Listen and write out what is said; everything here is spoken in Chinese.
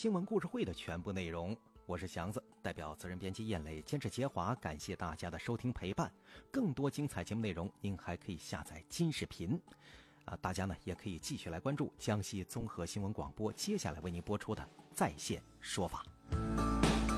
新闻故事会的全部内容。我是祥子，代表责任编辑燕磊，监制杰华，感谢大家的收听陪伴。更多精彩节目内容，您还可以下载金视频。大家呢也可以继续来关注江西综合新闻广播接下来为您播出的在线说法。